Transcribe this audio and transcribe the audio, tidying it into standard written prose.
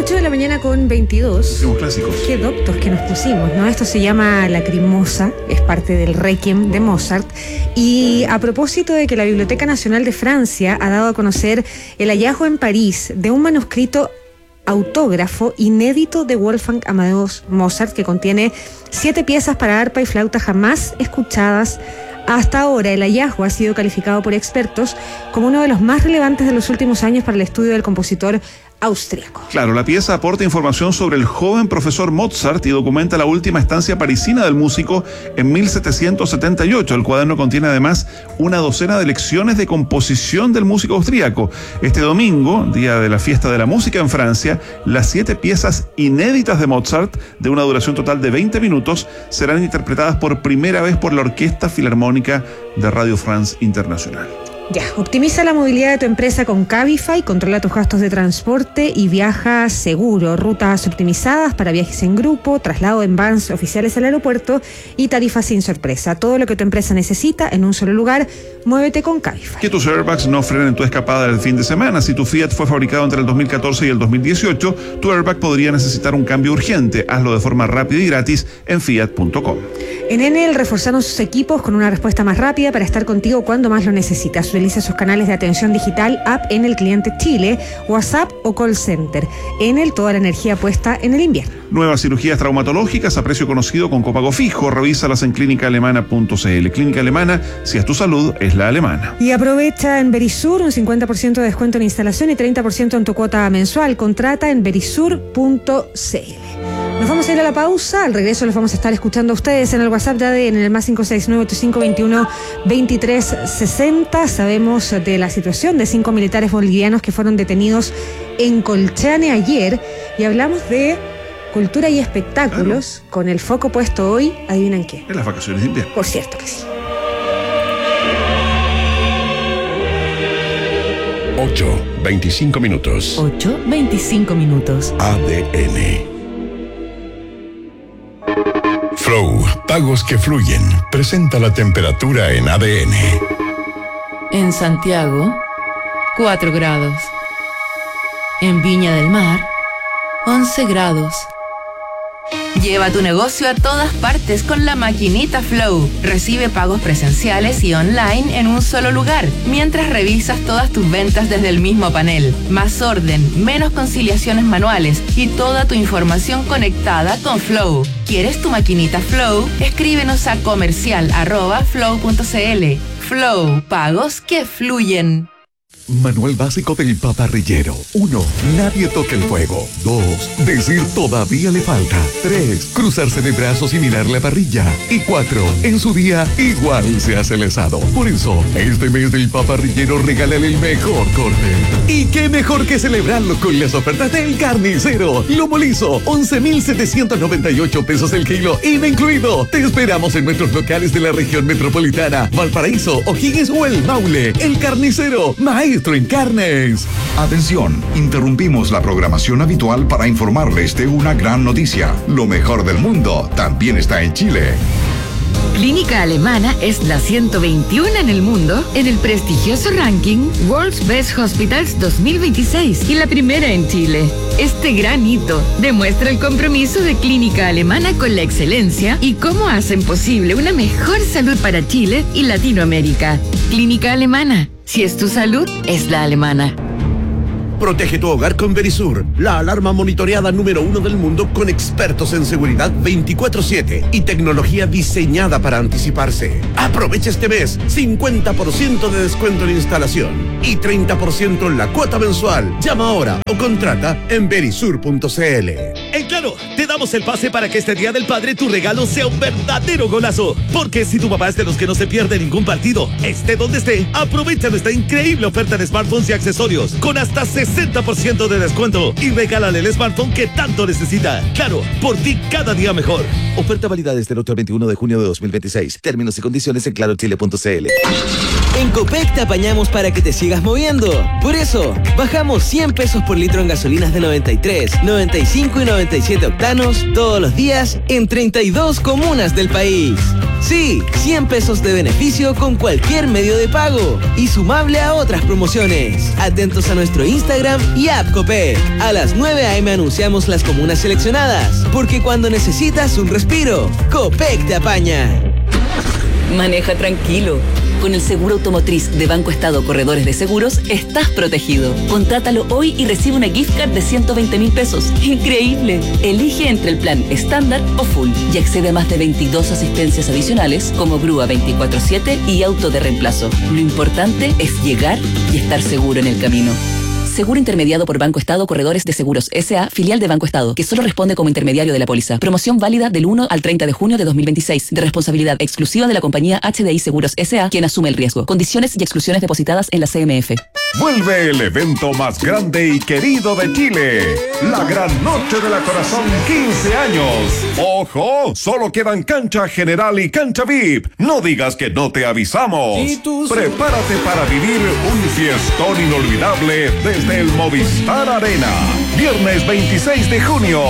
8 de la mañana con 22. Últimos clásicos. Qué doctos que nos pusimos, ¿no? Esto se llama Lacrimosa, es parte del Requiem de Mozart. Y a propósito de que la Biblioteca Nacional de Francia ha dado a conocer el hallazgo en París de un manuscrito autógrafo inédito de Wolfgang Amadeus Mozart que contiene 7 piezas para arpa y flauta jamás escuchadas hasta ahora. El hallazgo ha sido calificado por expertos como uno de los más relevantes de los últimos años para el estudio del compositor austríaco. Claro, la pieza aporta información sobre el joven profesor Mozart y documenta la última estancia parisina del músico en 1778. El cuaderno contiene además una docena de lecciones de composición del músico austríaco. Este domingo, día de la fiesta de la música en Francia, las 7 piezas inéditas de Mozart, de una duración total de 20 minutos, serán interpretadas por primera vez por la Orquesta Filarmónica de Radio France Internacional. Ya, optimiza la movilidad de tu empresa con Cabify, controla tus gastos de transporte y viaja seguro. Rutas optimizadas para viajes en grupo, traslado en vans oficiales al aeropuerto y tarifas sin sorpresa. Todo lo que tu empresa necesita en un solo lugar, muévete con Cabify. Que tus airbags no frenen tu escapada del fin de semana. Si tu Fiat fue fabricado entre el 2014 y el 2018, tu airbag podría necesitar un cambio urgente. Hazlo de forma rápida y gratis en fiat.com. En Enel reforzaron sus equipos con una respuesta más rápida para estar contigo cuando más lo necesitas. Utiliza sus canales de atención digital, app Enel Cliente Chile, WhatsApp o call center. Enel, toda la energía puesta en el invierno. Nuevas cirugías traumatológicas a precio conocido con copago fijo. Revísalas en clínicaalemana.cl. Clínica Alemana, si es tu salud, es la alemana. Y aprovecha en Verisur un 50% de descuento en instalación y 30% en tu cuota mensual. Contrata en verisur.cl. Nos vamos a ir a la pausa. Al regreso los vamos a estar escuchando a ustedes en el WhatsApp de ADN, en el más 569-8521-2360. Sabemos de la situación de 5 militares bolivianos que fueron detenidos en Colchane ayer y hablamos de cultura y espectáculos con el foco puesto hoy, ¿adivinan qué? En las vacaciones de invierno. Por cierto que sí. 8:25 minutos. 8:25 minutos. ADN. Flow, pagos que fluyen. Presenta la temperatura en ADN. En Santiago, 4 grados. En Viña del Mar, 11 grados. Lleva tu negocio a todas partes con la maquinita Flow. Recibe pagos presenciales y online en un solo lugar, mientras revisas todas tus ventas desde el mismo panel. Más orden, menos conciliaciones manuales y toda tu información conectada con Flow. ¿Quieres tu maquinita Flow? Escríbenos a comercial@flow.cl. Flow, pagos que fluyen. Manual básico del paparrillero. 1. Nadie toque el fuego. 2. Decir todavía le falta. 3. Cruzarse de brazos y mirar la parrilla. Y 4. En su día, igual se hace el asado. Por eso, este mes del paparrillero regálale el mejor corte. Y qué mejor que celebrarlo con las ofertas del Carnicero. Lomo liso, 11,798 pesos el kilo, IVA incluido. Te esperamos en nuestros locales de la región metropolitana, Valparaíso, O'Higgins o El Maule. El Carnicero, maestro en carnes. Atención, interrumpimos la programación habitual para informarles de una gran noticia. Lo mejor del mundo también está en Chile. Clínica Alemana es la 121 en el mundo en el prestigioso ranking World's Best Hospitals 2026 y la primera en Chile. Este gran hito demuestra el compromiso de Clínica Alemana con la excelencia y cómo hacen posible una mejor salud para Chile y Latinoamérica. Clínica Alemana, si es tu salud, es la alemana. Protege tu hogar con Verisur, la alarma monitoreada número 1 del mundo con expertos en seguridad 24/7 y tecnología diseñada para anticiparse. Aprovecha este mes 50% de descuento en instalación y 30% en la cuota mensual. Llama ahora o contrata en verisur.cl. En Claro, te damos el pase para que este Día del Padre tu regalo sea un verdadero golazo. Porque si tu papá es de los que no se pierde ningún partido, esté donde esté, aprovecha nuestra increíble oferta de smartphones y accesorios con hasta 60% de descuento y regálale el smartphone que tanto necesita. Claro, por ti cada día mejor. Oferta válida desde el 8 al 21 de junio de 2026. Términos y condiciones en clarochile.cl. En Copec te apañamos para que te sigas moviendo. Por eso, bajamos 100 pesos por litro en gasolinas de 93, 95 y 97 octanos todos los días en 32 comunas del país. Sí, 100 pesos de beneficio con cualquier medio de pago y sumable a otras promociones. Atentos a nuestro Instagram y app Copec. A las 9 a.m. anunciamos las comunas seleccionadas, porque cuando necesitas un respiro, Copec te apaña. Maneja tranquilo. Con el seguro automotriz de Banco Estado Corredores de Seguros, estás protegido. Contrátalo hoy y recibe una gift card de 120.000 pesos. ¡Increíble! Elige entre el plan estándar o full y accede a más de 22 asistencias adicionales como grúa 24/7 y auto de reemplazo. Lo importante es llegar y estar seguro en el camino. Seguro intermediado por Banco Estado Corredores de Seguros S.A., filial de Banco Estado, que solo responde como intermediario de la póliza. Promoción válida del 1 al 30 de junio de 2026, de responsabilidad exclusiva de la compañía HDI Seguros S.A., quien asume el riesgo. Condiciones y exclusiones depositadas en la CMF. Vuelve el evento más grande y querido de Chile, la Gran Noche de la Corazón 15 años. ¡Ojo! Solo quedan cancha general y cancha VIP. No digas que no te avisamos. Prepárate para vivir un fiestón inolvidable desde el Movistar Arena. Viernes 26 de junio,